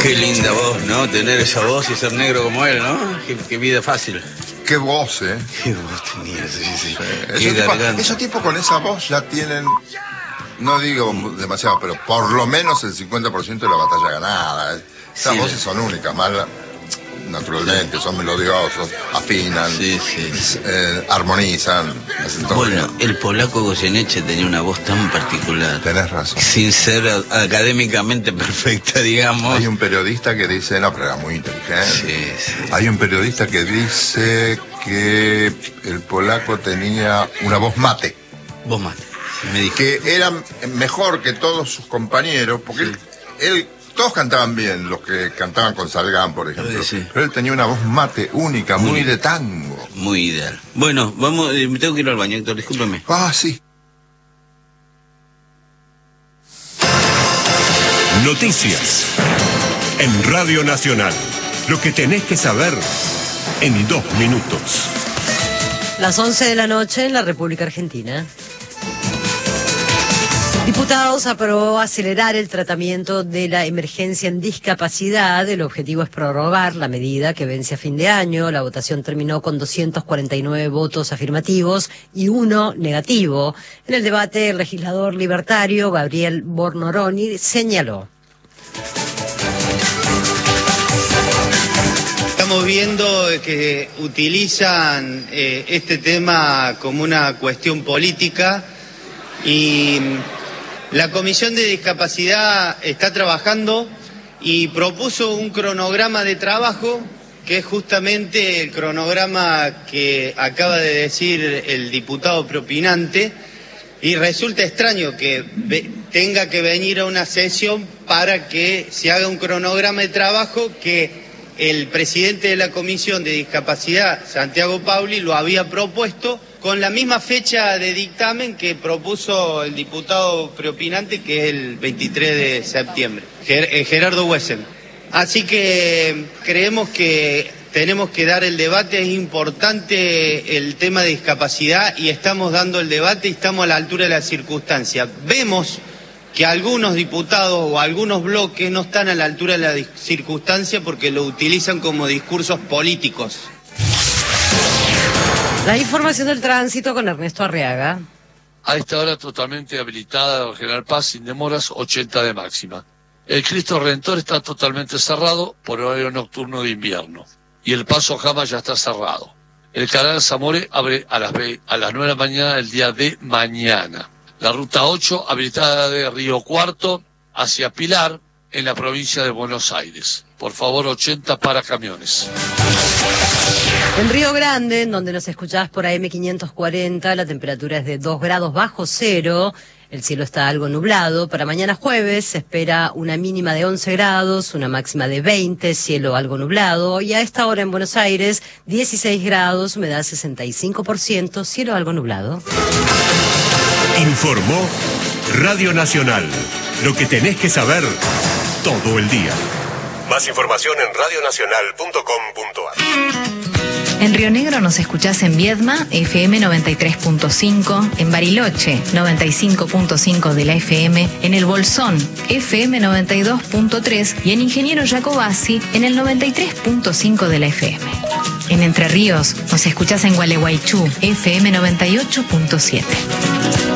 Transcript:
Qué linda voz, ¿no? Tener esa voz y ser negro como él, ¿no? Qué vida fácil. Qué voz, ¿eh? Qué voz tenía, sí. Esos tipos con esa voz ya tienen, no digo demasiado, pero por lo menos el 50% de la batalla ganada. Esas voces son únicas, más naturalmente, son melodiosos, afinan, armonizan. Bueno, el polaco Goyeneche tenía una voz tan particular. Tenés razón. Sin ser académicamente perfecta, digamos. Hay un periodista que dice, no, pero era muy inteligente. Sí. Hay un periodista que dice que el polaco tenía una voz mate. Voz mate, me dijo. Que era mejor que todos sus compañeros, porque él todos cantaban bien, los que cantaban con Salgán, por ejemplo. Sí. Pero él tenía una voz mate única, muy de tango. Muy ideal. Bueno, vamos, me tengo que ir al baño, Héctor, discúlpeme. Sí. Noticias en Radio Nacional. Lo que tenés que saber en 2 minutos. Las 11 de la noche en la República Argentina. Diputados aprobó acelerar el tratamiento de la emergencia en discapacidad. El objetivo es prorrogar la medida que vence a fin de año. La votación terminó con 249 votos afirmativos y 1 negativo. En el debate, el legislador libertario Gabriel Bornoroni señaló: estamos viendo que utilizan este tema como una cuestión política y la Comisión de Discapacidad está trabajando y propuso un cronograma de trabajo que es justamente el cronograma que acaba de decir el diputado propinante, y resulta extraño que tenga que venir a una sesión para que se haga un cronograma de trabajo que el presidente de la Comisión de Discapacidad, Santiago Pauli, lo había propuesto con la misma fecha de dictamen que propuso el diputado preopinante, que es el 23 de septiembre, Gerardo Wessel. Así que creemos que tenemos que dar el debate, es importante el tema de discapacidad y estamos dando el debate y estamos a la altura de las circunstancias. Vemos que algunos diputados o algunos bloques no están a la altura de la circunstancia porque lo utilizan como discursos políticos. La información del tránsito con Ernesto Arriaga. A esta hora totalmente habilitada General Paz, sin demoras, 80 de máxima. El Cristo Redentor está totalmente cerrado por horario nocturno de invierno. Y el Paso Jama ya está cerrado. El canal Zamore abre a las 9 de la mañana el día de mañana. La ruta 8 habilitada de Río Cuarto hacia Pilar, en la provincia de Buenos Aires. Por favor, 80 para camiones. En Río Grande, en donde nos escuchás por AM540, la temperatura es de 2 grados bajo cero. El cielo está algo nublado. Para mañana jueves se espera una mínima de 11 grados, una máxima de 20, cielo algo nublado. Y a esta hora en Buenos Aires, 16 grados, humedad 65%, cielo algo nublado. Informó Radio Nacional. Lo que tenés que saber todo el día. Más información en radionacional.com.ar. En Río Negro nos escuchás en Viedma, FM 93.5, en Bariloche, 95.5 de la FM, en El Bolsón, FM 92.3 y en Ingeniero Jacobasi, en el 93.5 de la FM. En Entre Ríos nos escuchás en Gualeguaychú, FM 98.7.